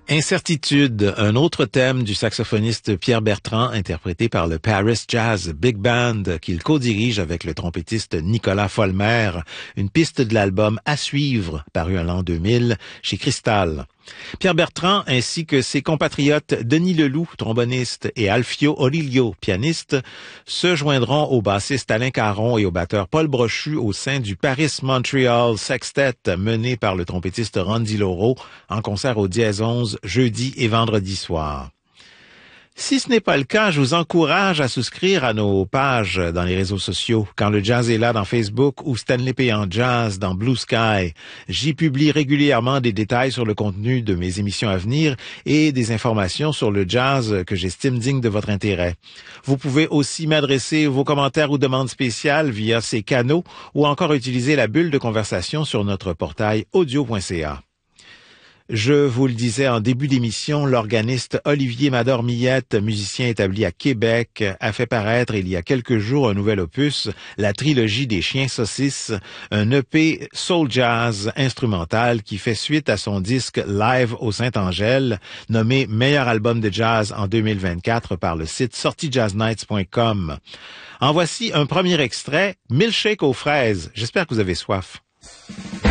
Incertitude, un autre thème du saxophoniste Pierre Bertrand, interprété par le Paris Jazz Big Band, qu'il co-dirige avec le trompettiste Nicolas Folmer, une piste de l'album À suivre, paru en l'an 2000, chez Cristal. Pierre Bertrand ainsi que ses compatriotes Denis Leloup, tromboniste, et Alfio Orilio, pianiste, se joindront au bassiste Alain Caron et au batteur Paul Brochu au sein du Paris Montreal Sextet mené par le trompettiste Randy Loro en concert au Dièse 11 jeudi et vendredi soir. Si ce n'est pas le cas, je vous encourage à souscrire à nos pages dans les réseaux sociaux. Quand le jazz est là dans Facebook ou Stanley P. en jazz dans Blue Sky, j'y publie régulièrement des détails sur le contenu de mes émissions à venir et des informations sur le jazz que j'estime digne de votre intérêt. Vous pouvez aussi m'adresser vos commentaires ou demandes spéciales via ces canaux ou encore utiliser la bulle de conversation sur notre portail audio.ca. Je vous le disais en début d'émission, l'organiste Olivier Mador-Millette, musicien établi à Québec, a fait paraître il y a quelques jours un nouvel opus, la trilogie des Chiens Saucisses, un EP soul jazz instrumental qui fait suite à son disque Live au Saint-Angèle, nommé Meilleur album de jazz en 2024 par le site sortijazznights.com. En voici un premier extrait, Milkshake aux fraises. J'espère que vous avez soif.